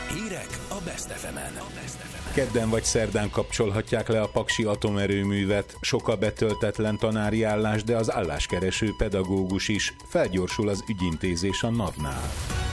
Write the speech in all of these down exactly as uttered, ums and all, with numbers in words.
Hírek a Best ef emen. Kedden vagy szerdán kapcsolhatják le a paksi atomerőművet. Sok a betöltetlen tanári állás, de az álláskereső pedagógus is. Felgyorsul az ügyintézés a NAV-nál.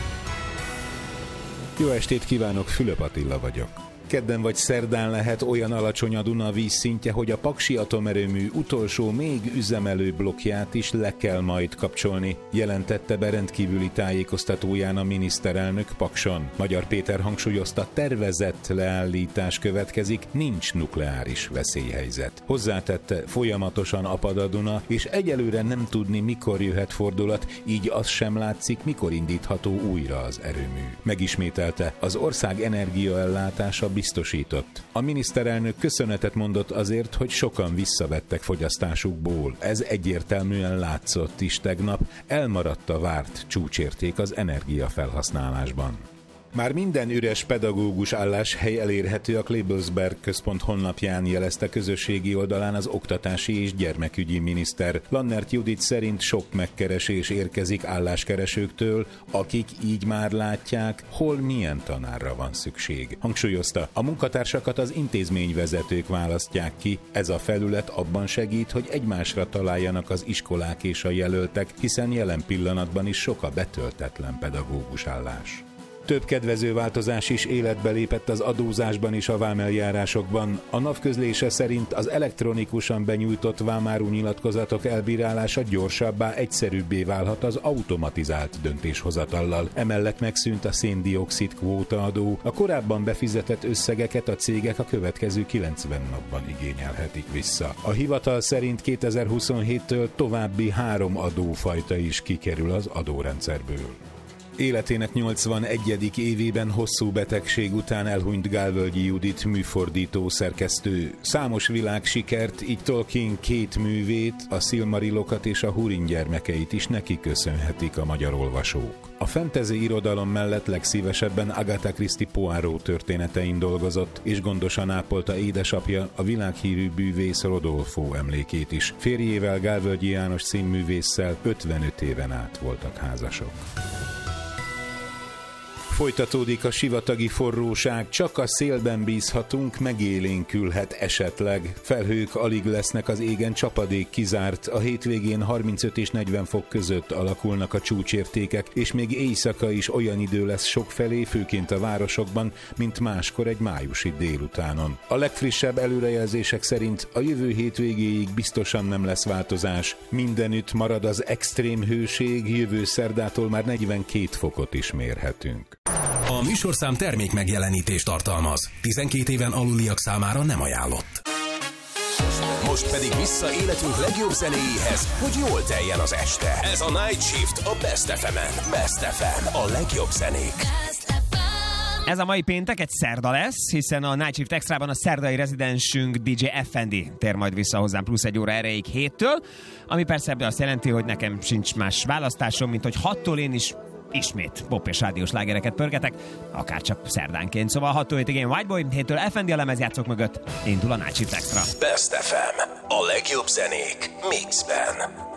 Jó estét kívánok, Fülöp Attila vagyok. Kedden vagy szerdán lehet olyan alacsony a Duna vízszintje, hogy a paksi atomerőmű utolsó, még üzemelő blokkját is le kell majd kapcsolni, jelentette be rendkívüli tájékoztatóján a miniszterelnök Pakson. Magyar Péter hangsúlyozta, tervezett leállítás következik, nincs nukleáris veszélyhelyzet. Hozzátette, folyamatosan apad a Duna, és egyelőre nem tudni, mikor jöhet fordulat, így az sem látszik, mikor indítható újra az erőmű. Megismételte, az ország energiaellátása biztosított. A miniszterelnök köszönetet mondott azért, hogy sokan visszavettek fogyasztásukból. Ez egyértelműen látszott is tegnap, elmaradt a várt csúcsérték az energiafelhasználásban. Már minden üres pedagógus álláshely elérhető a Klebersberg Központ honlapján, jelezte közösségi oldalán az oktatási és gyermekügyi miniszter. Lannert Judit szerint sok megkeresés érkezik álláskeresőktől, akik így már látják, hol milyen tanárra van szükség. Hangsúlyozta, a munkatársakat az intézményvezetők választják ki, ez a felület abban segít, hogy egymásra találjanak az iskolák és a jelöltek, hiszen jelen pillanatban is sok a betöltetlen pedagógus állás. Több kedvező változás is életbe lépett az adózásban és a vámeljárásokban. A NAV közlése szerint az elektronikusan benyújtott vámáru nyilatkozatok elbírálása gyorsabbá, egyszerűbbé válhat az automatizált döntéshozatallal. Emellett megszűnt a szén-dioxid kvótaadó. A korábban befizetett összegeket a cégek a következő kilencven napban igényelhetik vissza. A hivatal szerint kétezer-huszonhéttől további három adófajta is kikerül az adórendszerből. Életének nyolcvanegyedik évében hosszú betegség után elhunyt Gálvölgyi Judit műfordító szerkesztő. Számos világsikert, így Tolkien két művét, a Silmarilokat és a Húrin gyermekeit is neki köszönhetik a magyar olvasók. A fantasy irodalom mellett legszívesebben Agatha Christie Poirot történetein dolgozott, és gondosan ápolta édesapja, a világhírű bűvész Rodolfo emlékét is. Férjével, Gálvölgyi János színművésszel ötvenöt éven át voltak házasok. Folytatódik a sivatagi forróság, csak a szélben bízhatunk, megélénkülhet esetleg. Felhők alig lesznek az égen, csapadék kizárt, a hétvégén harmincöt és negyven fok között alakulnak a csúcsértékek, és még éjszaka is olyan idő lesz sokfelé, főként a városokban, mint máskor egy májusi délutánon. A legfrissebb előrejelzések szerint a jövő hétvégéig biztosan nem lesz változás. Mindenütt marad az extrém hőség, jövő szerdától már negyvenkét fokot is mérhetünk. A műsorszám termék megjelenítést tartalmaz. tizenkét éven aluliak számára nem ajánlott. Most pedig vissza életünk legjobb zenéjéhez, hogy jól teljen az este. Ez a Night Shift a Best ef emen. Best ef em, a legjobb zenék. Ez a mai péntek egy szerda lesz, hiszen a Night Shift Extrában a szerdai rezidensünk dé dzsé ef en dé tér majd vissza hozzám plusz egy óra erejéig héttől, ami persze ebben azt jelenti, hogy nekem sincs más választásom, mint hogy hattól én is ismét pop és rádiós slágereket pörgetek, akár csak szerdánként. Szóval hattól hétig én Whiteboy, héttől ef en dé a lemezjátszók mögött indul a Night Shift Extra. Best ef em, a legjobb zenék mixben.